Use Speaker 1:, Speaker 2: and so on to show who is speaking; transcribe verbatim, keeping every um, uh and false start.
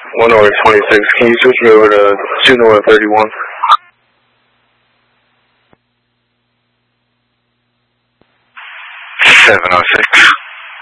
Speaker 1: one North twenty-six, can you switch me over to two North thirty-one?
Speaker 2: seven oh six.